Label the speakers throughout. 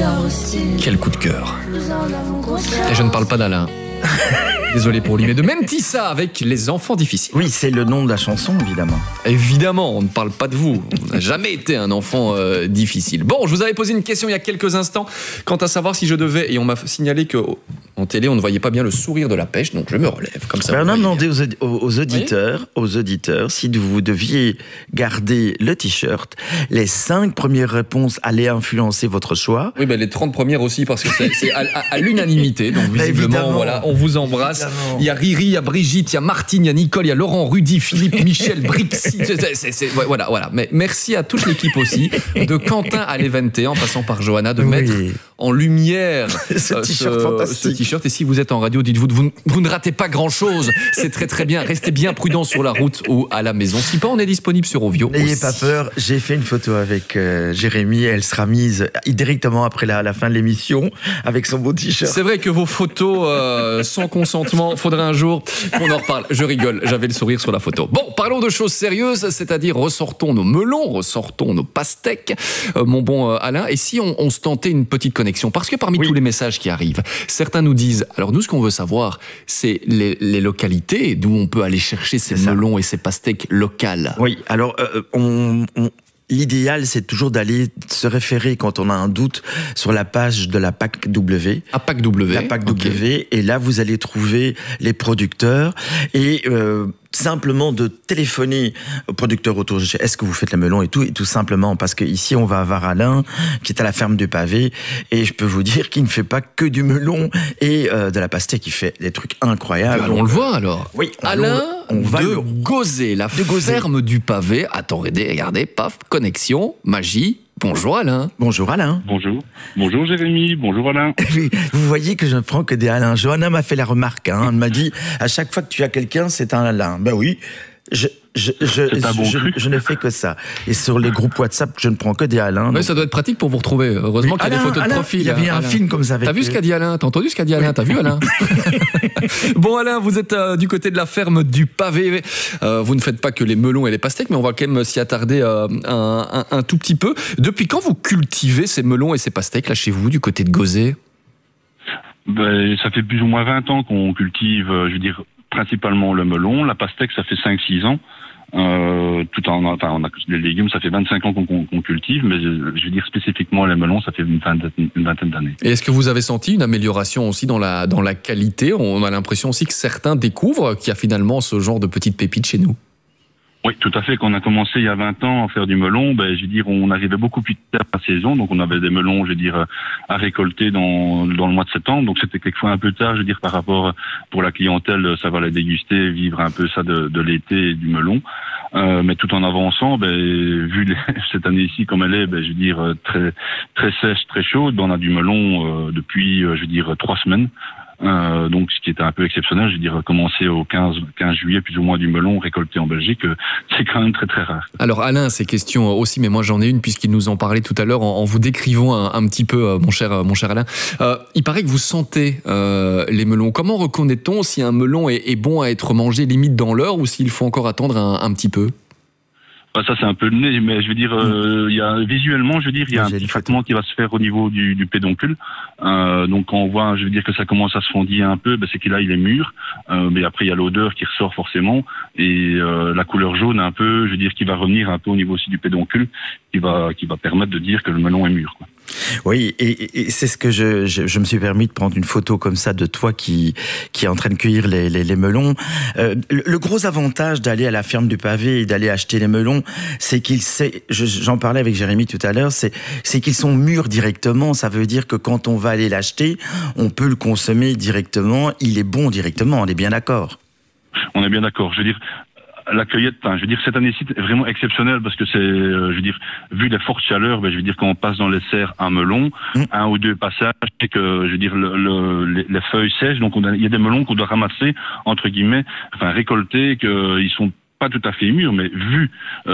Speaker 1: Quel coup de cœur. Et je ne parle pas d'Alain. Désolé pour lui, mais de Mentissa avec Les Enfants Difficiles.
Speaker 2: Oui, c'est le nom de la chanson, évidemment.
Speaker 1: Évidemment, on ne parle pas de vous. On n'a jamais été un enfant difficile. Bon, je vous avais posé une question il y a quelques instants quant à savoir si je devais, et on m'a signalé qu'en télé, on ne voyait pas bien le sourire de la pêche, donc je me relève comme ça.
Speaker 2: On a demandé aux auditeurs si vous deviez garder le t-shirt. Les 5 premières réponses allaient influencer votre choix.
Speaker 1: Oui, ben les 30 premières aussi, parce que c'est à l'unanimté, donc visiblement, voilà, on vous embrasse. Évidemment. Il y a Riri, il y a Brigitte, il y a Martine, il y a Nicole, il y a Laurent, Rudy, Philippe, Michel, Brixi. Voilà. Mais merci à toute l'équipe aussi, de Quentin à l'Eventé, en passant par Johanna, de mettre en lumière ce t-shirt. Et si vous êtes en radio, dites-vous, vous ne ratez pas grand-chose. C'est très très bien. Restez bien prudents sur la route ou à la maison. Si pas, on est disponible sur Ovio.
Speaker 2: N'ayez pas peur, j'ai fait une photo avec Jérémy. Elle sera mise directement après la fin de l'émission avec son beau t-shirt.
Speaker 1: C'est vrai que vos photos sans consentement, faudrait un jour qu'on en reparle. Je rigole, j'avais le sourire sur la photo. Bon, parlons de choses sérieuses, c'est-à-dire ressortons nos melons, ressortons nos pastèques, mon bon Alain. Et si on se tentait une petite connexion, parce que parmi tous les messages qui arrivent, certains nous disent, alors nous ce qu'on veut savoir, c'est les localités d'où on peut aller chercher ces melons et ces pastèques locales.
Speaker 2: Oui, alors l'idéal, c'est toujours d'aller se référer quand on a un doute sur la page de la PAC W.
Speaker 1: Ah, PAC W.
Speaker 2: La PAC W. Et là, vous allez trouver les producteurs et simplement de téléphoner aux producteurs autour de chez est-ce que vous faites les melons et tout simplement parce que ici on va avoir Alain qui est à la ferme du Pavé et je peux vous dire qu'il ne fait pas que du melon et de la pastèque, il fait des trucs incroyables.
Speaker 1: On le voit alors.
Speaker 2: Oui,
Speaker 1: Alain de Gauzet, la ferme du Pavé. Attendez, regardez, paf, connexion, magie. Bonjour Alain.
Speaker 2: Bonjour Alain.
Speaker 3: Bonjour Jérémy, bonjour Alain.
Speaker 2: Vous voyez que je ne prends que des Alain. Johanna m'a fait la remarque, elle m'a dit, à chaque fois que tu as quelqu'un, c'est un Alain. Ben oui, je ne fais que ça. Et sur les groupes WhatsApp, je ne prends que des Alain.
Speaker 1: Mais ça doit être pratique pour vous retrouver. Heureusement qu'il y a des photos de profil.
Speaker 2: Il y avait un film comme ça avec.
Speaker 1: T'as vu ce qu'a dit Alain? T'as entendu ce qu'a dit Alain? T'as vu Alain? Bon Alain, vous êtes du côté de la ferme du Pavé. Vous ne faites pas que les melons et les pastèques, mais on va quand même s'y attarder un tout petit peu. Depuis quand vous cultivez ces melons et ces pastèques là chez vous, du côté de Gauzet?
Speaker 3: Ça fait plus ou moins 20 ans qu'on cultive, je veux dire, principalement le melon. La pastèque, ça fait 5-6 ans. On a les légumes, ça fait 25 ans qu'on cultive, mais je veux dire spécifiquement les melons, ça fait une vingtaine d'années.
Speaker 1: Et est-ce que vous avez senti une amélioration aussi dans la qualité? On a l'impression aussi que certains découvrent qu'il y a finalement ce genre de petites pépites chez nous.
Speaker 3: Oui, tout à fait. Quand on a commencé il y a 20 ans à faire du melon, je veux dire, on arrivait beaucoup plus tard à la saison, donc on avait des melons, je veux dire, à récolter dans le mois de septembre, donc c'était quelquefois un peu tard, je veux dire, par rapport pour la clientèle, ça va les déguster, vivre un peu ça de l'été et du melon. Mais tout en avançant, vu cette année-ci comme elle est, je veux dire, très très sèche, très chaude, on a du melon depuis, je veux dire, 3 semaines. Donc ce qui était un peu exceptionnel, je veux dire, commencer au 15 juillet plus ou moins du melon récolté en Belgique, c'est quand même très très rare.
Speaker 1: Alors Alain, ces questions aussi, mais moi j'en ai une puisqu'il nous en parlait tout à l'heure en vous décrivant un petit peu, mon cher Alain. Il paraît que vous sentez les melons. Comment reconnaît-on si un melon est bon à être mangé limite dans l'heure ou s'il faut encore attendre un petit peu?
Speaker 3: Ça c'est un peu le nez, mais je veux dire, visuellement, je veux dire, il y a un petit fragment qui va se faire au niveau du pédoncule. Donc quand on voit, je veux dire que ça commence à se fondiller un peu, c'est qu'il est mûr. Mais après il y a l'odeur qui ressort forcément et la couleur jaune un peu, je veux dire, qui va revenir un peu au niveau aussi du pédoncule, qui va permettre de dire que le melon est mûr, quoi.
Speaker 2: Oui, et c'est ce que je me suis permis de prendre une photo comme ça de toi qui est en train de cueillir les melons. Le gros avantage d'aller à la ferme du Pavé et d'aller acheter les melons, c'est j'en parlais avec Jérémy tout à l'heure, c'est qu'ils sont mûrs directement. Ça veut dire que quand on va aller l'acheter, on peut le consommer directement. Il est bon directement, on est bien d'accord?
Speaker 3: On est bien d'accord. Je veux dire, la cueillette, je veux dire, cette année-ci est vraiment exceptionnelle parce que c'est, je veux dire, vu les fortes chaleurs, je veux dire, quand on passe dans les serres un melon, 1 ou 2 passages, et que, je veux dire, les feuilles sèches, donc il y a des melons qu'on doit ramasser, entre guillemets, récolter, qu'ils sont pas tout à fait mûr, mais vu,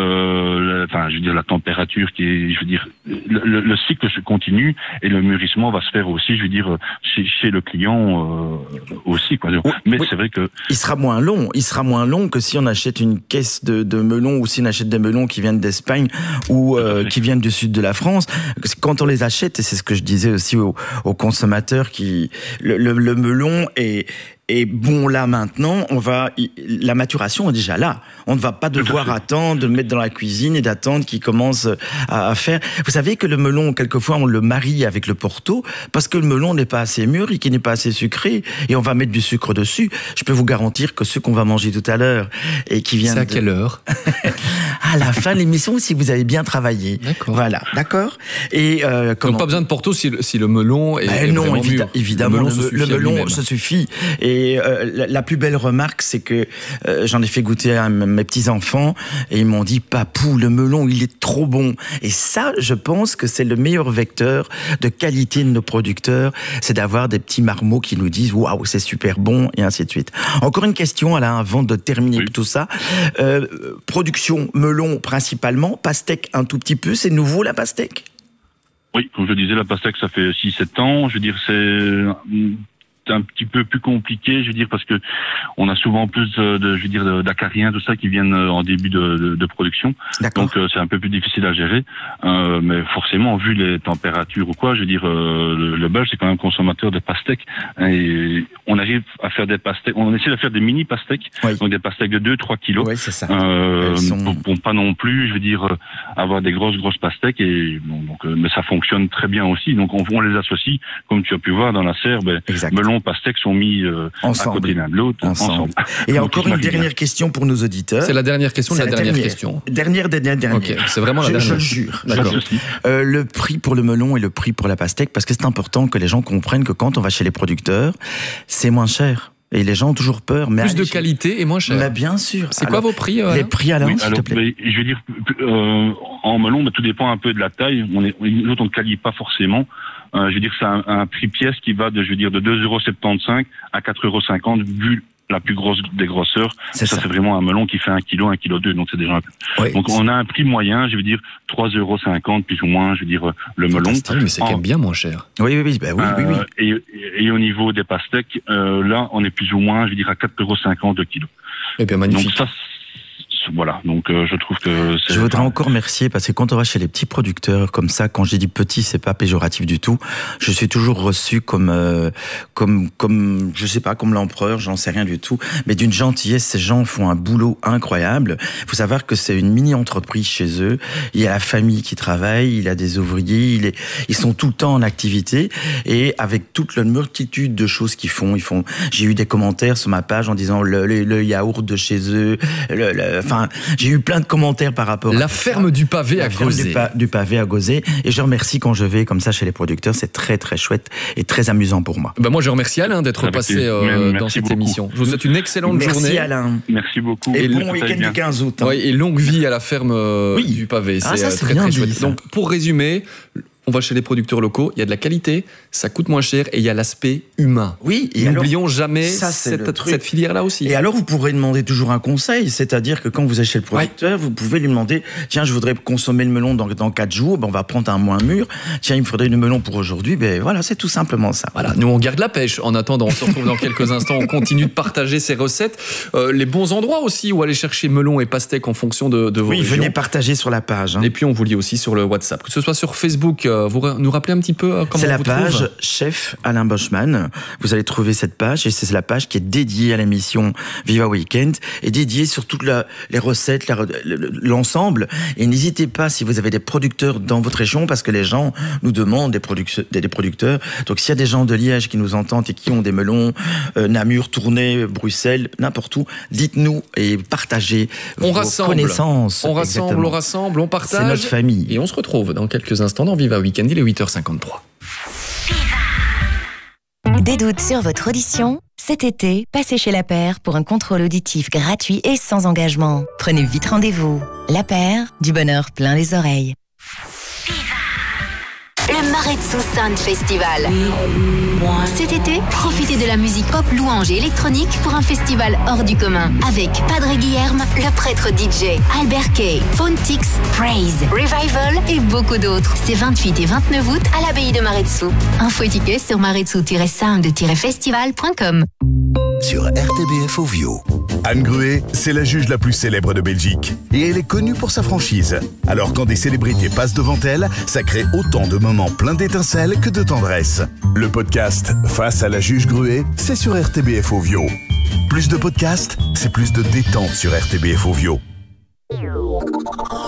Speaker 3: la température qui est, le cycle se continue et le mûrissement va se faire aussi, chez le client aussi, quoi. Mais c'est vrai que
Speaker 2: il sera moins long que si on achète une caisse de melons ou si on achète des melons qui viennent d'Espagne ou qui viennent du sud de la France. Quand on les achète, et c'est ce que je disais aussi aux consommateurs, le melon est bon là maintenant, la maturation est déjà là. On ne va pas devoir attendre de le mettre dans la cuisine et d'attendre qu'il commence à faire. Vous savez que le melon, quelquefois, on le marie avec le Porto parce que le melon n'est pas assez mûr et qu'il n'est pas assez sucré et on va mettre du sucre dessus. Je peux vous garantir que ceux qu'on va manger tout à l'heure et qui viennent...
Speaker 1: C'est à quelle heure?
Speaker 2: À la fin de l'émission, si vous avez bien travaillé.
Speaker 1: D'accord.
Speaker 2: Voilà, d'accord. Et
Speaker 1: donc pas besoin de Porto si le melon est
Speaker 2: non,
Speaker 1: vraiment mûr.
Speaker 2: Évidemment, le melon se suffit. Et la plus belle remarque, c'est que j'en ai fait goûter à mes petits-enfants et ils m'ont dit « Papou, le melon, il est trop bon ». Et ça, je pense que c'est le meilleur vecteur de qualité de nos producteurs, c'est d'avoir des petits marmots qui nous disent « Waouh, c'est super bon » et ainsi de suite. Encore une question, Alain, avant de terminer tout ça. Production, melon principalement, pastèque un tout petit peu, c'est nouveau la pastèque ?
Speaker 3: Oui, comme je disais, la pastèque, ça fait 6-7 ans. C'est un petit peu plus compliqué, parce que on a souvent plus d'acariens, tout ça, qui viennent en début de production.
Speaker 2: D'accord.
Speaker 3: Donc c'est un peu plus difficile à gérer. Mais forcément, vu les températures ou quoi, le Belge, c'est quand même consommateur de pastèques. Et on arrive à faire des pastèques. On essaie de faire des mini pastèques, donc des pastèques de 2-3 kilos.
Speaker 2: Oui, c'est ça.
Speaker 3: Pour pas non plus, avoir des grosses pastèques. Et mais ça fonctionne très bien aussi. Donc on les associe, comme tu as pu voir dans la serre, melon, pastèques sont mis à côté l'un de l'autre, ensemble.
Speaker 2: Et donc, encore une dernière question pour nos auditeurs.
Speaker 1: C'est la dernière question de la dernière question.
Speaker 2: Dernière.
Speaker 1: Ok, c'est vraiment la dernière.
Speaker 2: Je le jure.
Speaker 1: D'accord.
Speaker 2: Le prix pour le melon et le prix pour la pastèque, parce que c'est important que les gens comprennent que quand on va chez les producteurs, c'est moins cher. Et les gens ont toujours peur. Mais
Speaker 1: plus de qualité et moins cher.
Speaker 2: Mais bien sûr.
Speaker 1: C'est quoi vos prix, Alain ?
Speaker 2: Les prix, Alain, s'il te plaît.
Speaker 3: En melon, tout dépend un peu de la taille. Nous autres, on ne qualifie pas forcément. C'est un prix pièce qui va de 2,75 € à 4,50 € vu la plus grosse des grosseurs. Ça, c'est vraiment un melon qui fait 1 kg, 1,2 kg, donc c'est déjà un peu.
Speaker 2: Oui,
Speaker 3: donc on a un prix moyen, 3,50 € plus ou moins, le melon.
Speaker 1: Mais c'est quand même bien moins cher.
Speaker 2: Oui.
Speaker 3: Et au niveau des pastèques, là, on est plus ou moins, à 4,50 € de kilo.
Speaker 1: Eh bien, magnifique.
Speaker 3: Donc ça, voilà, donc je trouve que c'est...
Speaker 2: Je voudrais encore remercier, parce que quand on va chez les petits producteurs comme ça, quand j'ai dit petit, c'est pas péjoratif du tout, je suis toujours reçu comme je sais pas, comme l'empereur, j'en sais rien du tout, mais d'une gentillesse. Ces gens font un boulot incroyable. Il faut savoir que c'est une mini-entreprise chez eux. Il y a la famille qui travaille, il y a des ouvriers, ils sont tout le temps en activité, et avec toute la multitude de choses qu'ils font, j'ai eu des commentaires sur ma page en disant le yaourt de chez eux, j'ai eu plein de commentaires par rapport à
Speaker 1: la ferme du pavé à Gauzet.
Speaker 2: Du pavé à Gauzet. Et je remercie quand je vais comme ça chez les producteurs. C'est très très chouette et très amusant pour moi.
Speaker 1: Moi je remercie Alain d'être passé dans cette émission. Je vous souhaite une excellente journée.
Speaker 2: Merci Alain.
Speaker 3: Merci beaucoup.
Speaker 2: Et bon week-end du 15 août.
Speaker 1: Oui, et longue vie à la ferme du pavé. C'est très très chouette. Donc pour résumer, on va chez les producteurs locaux, il y a de la qualité, ça coûte moins cher et il y a l'aspect humain.
Speaker 2: Oui,
Speaker 1: et n'oublions jamais cette filière-là aussi.
Speaker 2: Et alors, vous pourrez demander toujours un conseil, c'est-à-dire que quand vous êtes chez le producteur, vous pouvez lui demander, tiens, je voudrais consommer le melon dans 4 jours, on va prendre un moins mûr, tiens, il me faudrait du melon pour aujourd'hui, voilà, c'est tout simplement ça.
Speaker 1: Voilà, nous on garde la pêche. En attendant, on se retrouve dans quelques instants, on continue de partager ces recettes, les bons endroits aussi où aller chercher melon et pastèque en fonction de vos régions.
Speaker 2: Oui, venez partager sur la page.
Speaker 1: Et puis on vous lit aussi sur le WhatsApp, que ce soit sur Facebook, vous nous rappelez un petit peu comment on vous trouve ?
Speaker 2: C'est la page Chef Alain Boschman. Vous allez trouver cette page et c'est la page qui est dédiée à l'émission Viva Weekend et dédiée sur toutes les recettes, l'ensemble. Et n'hésitez pas si vous avez des producteurs dans votre région parce que les gens nous demandent des producteurs. Donc s'il y a des gens de Liège qui nous entendent et qui ont des melons, Namur, Tournai, Bruxelles, n'importe où, dites-nous et partagez vos connaissances.
Speaker 1: On rassemble, on partage.
Speaker 2: C'est notre famille.
Speaker 1: Et on se retrouve dans quelques instants dans Viva Weekend. Il est 8h53.
Speaker 4: Des doutes sur votre audition ? Cet été, passez chez La Paire pour un contrôle auditif gratuit et sans engagement. Prenez vite rendez-vous. La Paire, du bonheur plein les oreilles.
Speaker 5: le Maretsu Sound Festival. Cet été, profitez de la musique pop, louange et électronique pour un festival hors du commun. Avec Padre Guilherme, le prêtre DJ, Albert Kay, Phonetics, Praise, Revival et beaucoup d'autres. C'est 28 et 29 août à l'abbaye de Maretsu. Info et tickets sur maretsu-sound-festival.com.
Speaker 6: Sur RTBF Ovio. Anne Gruet, c'est la juge la plus célèbre de Belgique. Et elle est connue pour sa franchise. Alors quand des célébrités passent devant elle, ça crée autant de moments pleins d'étincelles que de tendresse. Le podcast Face à la juge Gruet, c'est sur RTBF Ovio. Plus de podcasts, c'est plus de détente sur RTBF Ovio.